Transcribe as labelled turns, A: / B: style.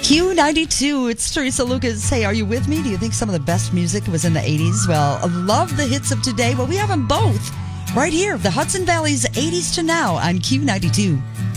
A: Q92, it's Teresa Lucas. Hey, are you with me? Do you think some of the best music was in the 80s? Well, I love the hits of today. Well, we have them both right here. The Hudson Valley's 80s to now on Q92.